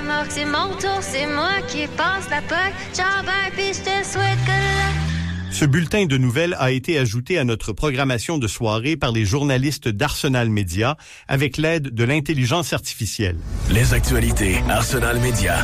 remorque, c'est mon tour, c'est moi qui passe la POC. Ciao, ben, pis je te souhaite que la... Ce bulletin de nouvelles a été ajouté à notre programmation de soirée par les journalistes d'Arsenal Média avec l'aide de l'intelligence artificielle. Les actualités Arsenal Média.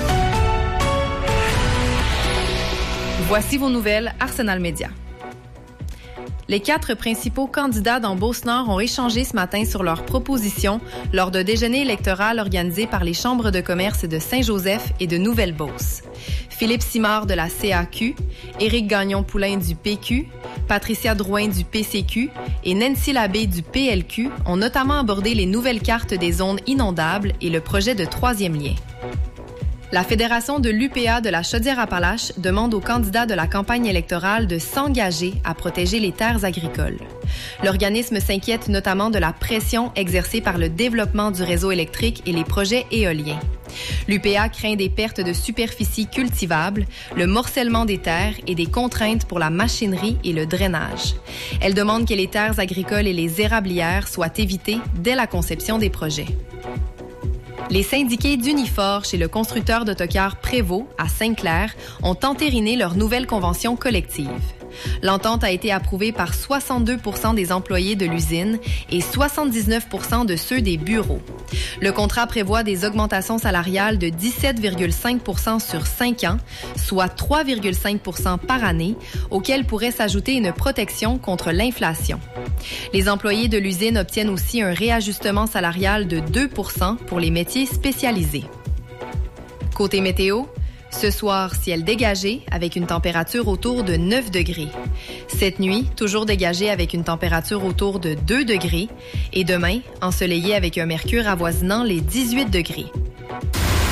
Voici vos nouvelles Arsenal Média. Les 4 principaux candidats dans Beauce-Nord ont échangé ce matin sur leurs propositions lors d'un déjeuner électoral organisé par les chambres de commerce de Saint-Joseph et de Nouvelle-Beauce. Philippe Simard de la CAQ, Éric Gagnon-Poulain du PQ, Patricia Drouin du PCQ et Nancy Labbé du PLQ ont notamment abordé les nouvelles cartes des zones inondables et le projet de 3e lien. La Fédération de l'UPA de la Chaudière-Appalaches demande aux candidats de la campagne électorale de s'engager à protéger les terres agricoles. L'organisme s'inquiète notamment de la pression exercée par le développement du réseau électrique et les projets éoliens. L'UPA craint des pertes de superficie cultivables, le morcellement des terres et des contraintes pour la machinerie et le drainage. Elle demande que les terres agricoles et les érablières soient évitées dès la conception des projets. Les syndiqués d'Unifor chez le constructeur d'autocars Prévost à Sainte-Claire ont entériné leur nouvelle convention collective. L'entente a été approuvée par 62% des employés de l'usine et 79% de ceux des bureaux. Le contrat prévoit des augmentations salariales de 17,5% sur 5 ans, soit 3,5% par année, auxquelles pourrait s'ajouter une protection contre l'inflation. Les employés de l'usine obtiennent aussi un réajustement salarial de 2% pour les métiers spécialisés. Côté météo, ce soir, ciel dégagé avec une température autour de 9 degrés. Cette nuit, toujours dégagé avec une température autour de 2 degrés. Et demain, ensoleillé avec un mercure avoisinant les 18 degrés.